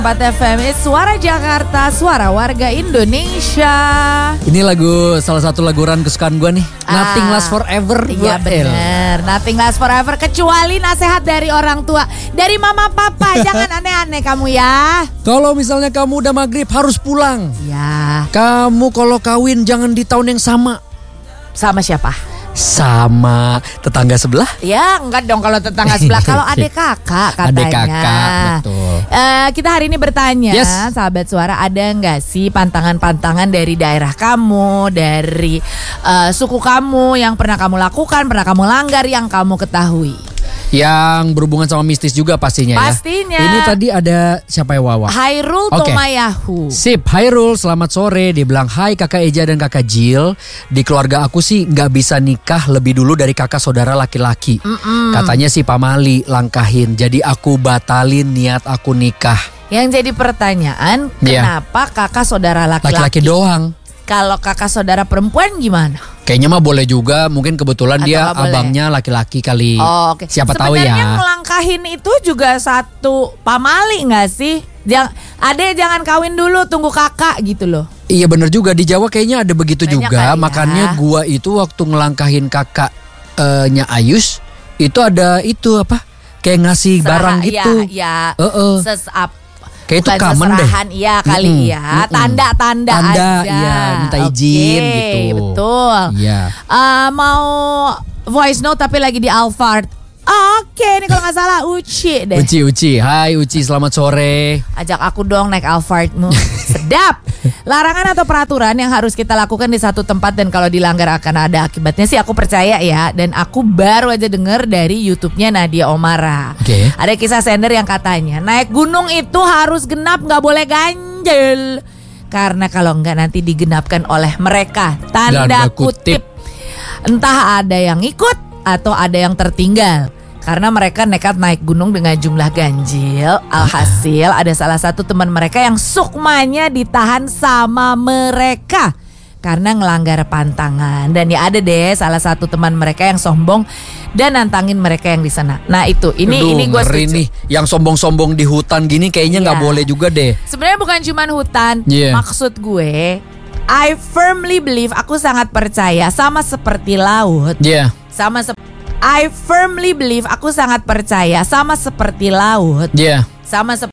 4 FM, Suara Jakarta, suara warga Indonesia. Ini salah satu lagu Ran kesukaan gue nih. Nothing Lasts Forever. Iya bener, Nothing Lasts Forever. Kecuali nasihat dari orang tua, dari mama papa. Jangan aneh-aneh kamu ya. Kalau misalnya kamu udah maghrib harus pulang. Ya. Kamu kalau kawin jangan di tahun yang sama. Sama siapa? Sama tetangga sebelah. Ya enggak dong kalau tetangga sebelah. Kalau adik kakak katanya. Adik kakak, betul. Kita hari ini bertanya, sahabat suara, ada nggak sih pantangan-pantangan dari daerah kamu, dari suku kamu yang pernah kamu lakukan, pernah kamu langgar, yang kamu ketahui? Yang berhubungan sama mistis juga pastinya. Pastinya. Ini tadi ada siapa ya, Wawa? Hairul Tomayahu. Sip, Hairul, selamat sore. Dia bilang, hai kakak Eja dan kakak Jill. Di keluarga aku sih gak bisa nikah lebih dulu dari kakak saudara laki-laki. Katanya si Pamali langkahin. Jadi aku batalin niat aku nikah. Yang jadi pertanyaan, kenapa kakak saudara laki-laki? Laki-laki doang. Kalau kakak saudara perempuan gimana? Kayaknya mah boleh juga, mungkin kebetulan dia abangnya laki-laki kali. Oh, oke. Siapa tahu ya. Sebenarnya ngelangkahin itu juga satu pamali nggak sih? Jangan kawin dulu, tunggu kakak gitu loh. Iya bener juga, di Jawa kayaknya ada begitu banyak juga. Makanya gua itu waktu ngelangkahin kakaknya Ayus itu ada itu apa? Kayak ngasih barang gitu. Iya. Kayak itu bukan common deh. Iya kali ya. Tanda-tanda aja. Iya, minta izin gitu. Betul. Iya. Mau voice note tapi lagi di Alphard. Oke, ini kalau nggak salah Uci deh. Uci. Hai Uci, selamat sore. Ajak aku dong naik Alphardmu. Sedap. Larangan atau peraturan yang harus kita lakukan di satu tempat dan kalau dilanggar akan ada akibatnya sih aku percaya ya. Dan aku baru aja denger dari YouTube-nya Nadia Omara. Ada kisah sender yang katanya naik gunung itu harus genap, nggak boleh ganjil. Karena kalau nggak nanti digenapkan oleh mereka. Tanda kutip. Entah ada yang ikut atau ada yang tertinggal. Karena mereka nekat naik gunung dengan jumlah ganjil. Alhasil ada salah satu teman mereka yang sukmanya ditahan sama mereka karena ngelanggar pantangan. Dan ya ada deh salah satu teman mereka yang sombong dan nantangin mereka yang di sana. Nah itu, ini gue setuju nih. Yang sombong-sombong di hutan gini kayaknya nggak boleh juga deh. Sebenarnya bukan cuma hutan. Maksud gue, I firmly believe, aku sangat percaya sama seperti laut. I firmly believe, aku sangat percaya sama seperti laut. Sama